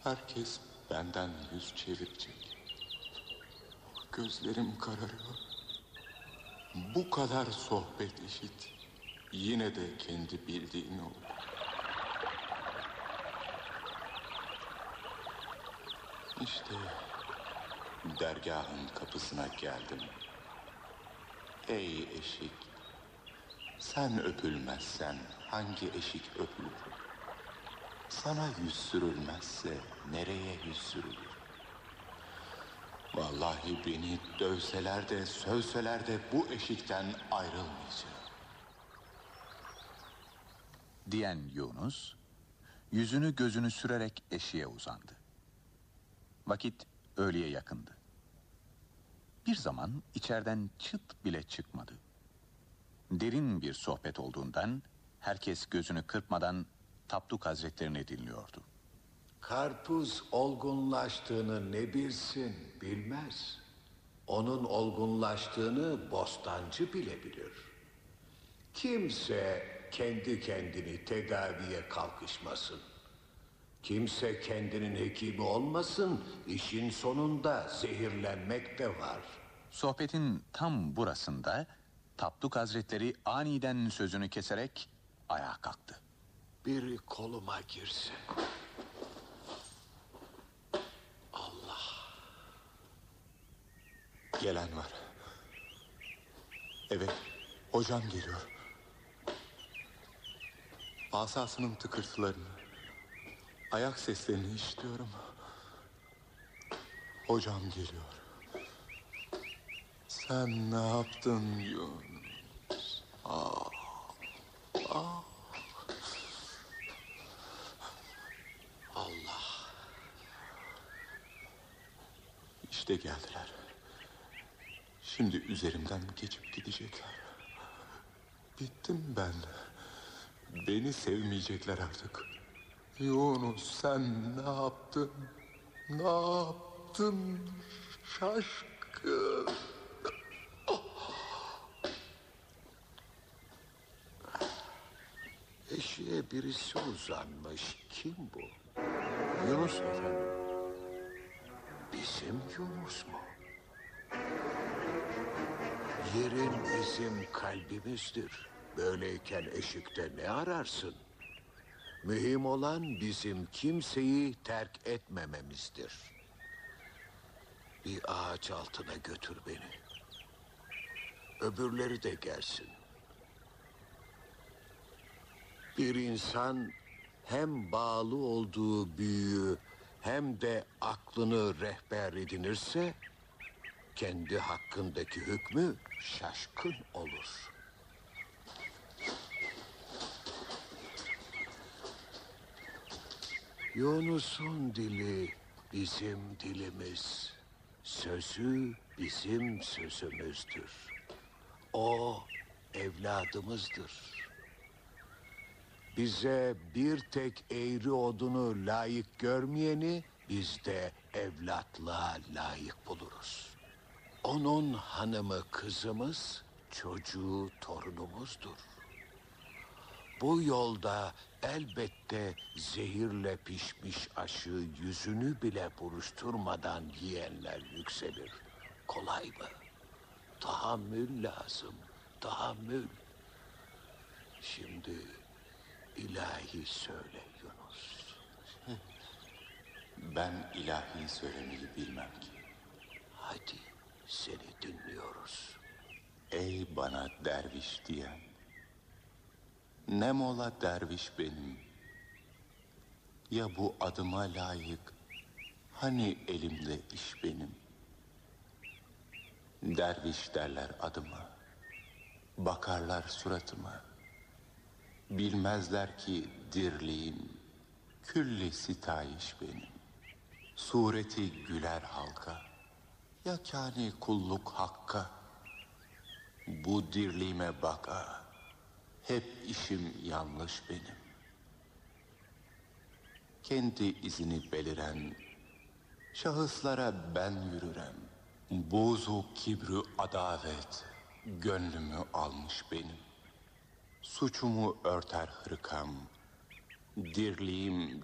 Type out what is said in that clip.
Herkes benden yüz çevirecek. Gözlerim kararıyor. Bu kadar sohbet işit. Yine de kendi bildiğin oldu. İşte dergahın kapısına geldim. Ey eşik, sen öpülmezsen hangi eşik öpülür? Sana yüz sürülmezse nereye yüz sürülür? Vallahi beni dövseler de sövseler de bu eşikten ayrılmayacağım. Diyen Yunus, yüzünü gözünü sürerek eşiğe uzandı. Vakit öğleye yakındı. Bir zaman içeriden çıt bile çıkmadı. Derin bir sohbet olduğundan herkes gözünü kırpmadan Tapduk Hazretlerini dinliyordu. Karpuz olgunlaştığını ne bilsin bilmez. Onun olgunlaştığını bostancı bile bilir. Kimse kendi kendini tedaviye kalkışmasın. Kimse kendinin hekimi olmasın, işin sonunda zehirlenmek de var. Sohbetin tam burasında Tapduk Hazretleri aniden sözünü keserek ayağa kalktı. Biri koluma girse. Allah. Gelen var. Evet, hocam geliyor. Asasının tıkırtılarını, ayak seslerini işitiyorum. Hocam geliyor. Sen ne yaptın Yunus? Ah, ah. Allah. İşte geldiler. Şimdi üzerimden geçip gidecekler. Bittim ben. Beni sevmeyecekler artık. Yunus sen ne yaptın? Ne yaptın? Şaşkın. Eşeğe birisi uzanmış. Kim bu? Yunus efendim. Bizim Yunus mu? Yerin bizim kalbimizdir. Böyleyken eşikte ne ararsın? Mühim olan bizim kimseyi terk etmememizdir. Bir ağaç altına götür beni. Öbürleri de gelsin. Bir insan hem bağlı olduğu büyüğü hem de aklını rehber edinirse kendi hakkındaki hükmü şaşkın olur. Yunus'un dili bizim dilimiz, sözü bizim sözümüzdür. O evladımızdır. Bize bir tek eğri odunu layık görmeyeni biz de evlatlığa layık buluruz. Onun hanımı kızımız, çocuğu torunumuzdur. Bu yolda elbette zehirle pişmiş aşı yüzünü bile buruşturmadan yiyenler yükselir. Kolay mı? Tahammül lazım, tahammül. Şimdi ilahi söyle Yunus. Ben ilahi söylemeyi bilmem ki. Hadi seni dinliyoruz. Ey bana derviş diyen, ne mola derviş benim. Ya bu adıma layık, hani elimde iş benim. Derviş derler adıma, bakarlar suratıma. Bilmezler ki dirliğim, külli sitayiş benim. Sureti güler halka, ya kâni kulluk hakka. Bu dirliğime baka, hep işim yanlış benim. Kendi izini beliren şahıslara ben yürürem. Buzu kibri adavet gönlümü almış benim. Suçumu örter hırkam, dirliğim